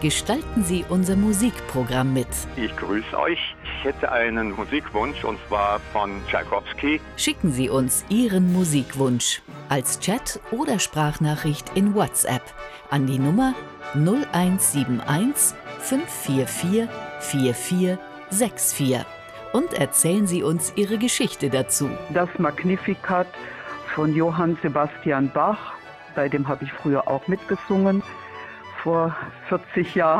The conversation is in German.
Gestalten Sie unser Musikprogramm mit. Ich grüße euch. Ich hätte einen Musikwunsch, und zwar von Tschaikowski. Schicken Sie uns Ihren Musikwunsch als Chat oder Sprachnachricht in WhatsApp an die Nummer 0171 544 4464 und erzählen Sie uns Ihre Geschichte dazu. Das Magnificat von Johann Sebastian Bach, bei dem habe ich früher auch mitgesungen, vor 40 Jahren.